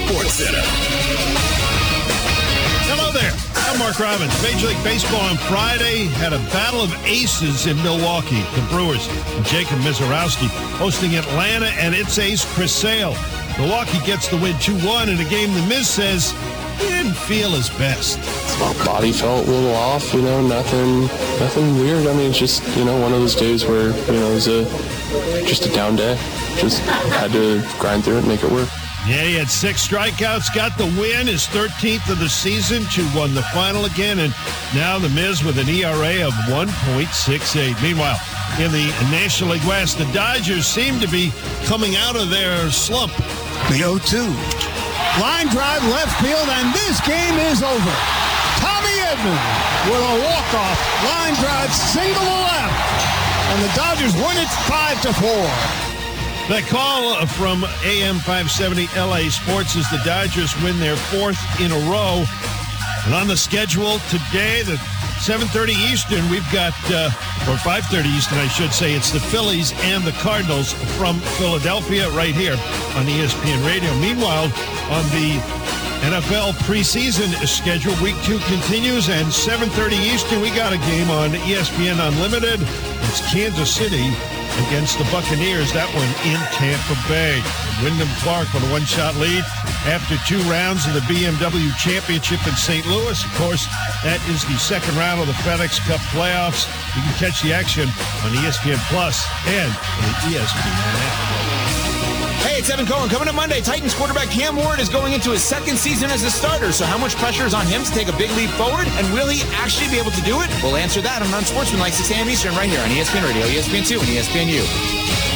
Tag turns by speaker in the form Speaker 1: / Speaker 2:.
Speaker 1: Sports Center.
Speaker 2: Hello there. I'm Mark Robbins. Major League Baseball on Friday had a battle of aces in Milwaukee. The Brewers and Jacob Misiorowski hosting Atlanta and its ace Chris Sale. Milwaukee gets the win 2-1 in a game the Miz says he didn't feel his best.
Speaker 3: My body felt a little off, nothing weird. I mean, it's just, one of those days where, it was just a down day. Just had to grind through it and make it work.
Speaker 2: Yeah, he had 6 strikeouts, got the win, his 13th of the season, won the final again, and now the Miz with an ERA of 1.68. Meanwhile, in the National League West, the Dodgers seem to be coming out of their slump.
Speaker 4: The 0-2. Line drive left field, and this game is over. Tommy Edman with a walk-off line drive single to left, and the Dodgers win it 5-4.
Speaker 2: The call from AM 570 LA Sports is the Dodgers win their 4th in a row. And on the schedule today, the 7:30 Eastern, we've got, or 5:30 Eastern, I should say, it's the Phillies and the Cardinals from Philadelphia right here on ESPN Radio. Meanwhile, on the NFL preseason schedule, Week 2 continues, and 7:30 Eastern, we got a game on ESPN Unlimited. It's Kansas City against the Buccaneers, that one in Tampa Bay. Wyndham Clark with a 1-shot lead after 2 rounds of the BMW Championship in St. Louis. Of course, that is the 2nd round of the FedEx Cup playoffs. You can catch the action on ESPN Plus and the ESPN app.
Speaker 5: Hey, it's Evan Cohen. Coming up Monday, Titans quarterback Cam Ward is going into his 2nd season as a starter. So how much pressure is on him to take a big leap forward? And will he actually be able to do it? We'll answer that on Unsportsmanlike 6 a.m. Eastern right here on ESPN Radio, ESPN2, and ESPNU.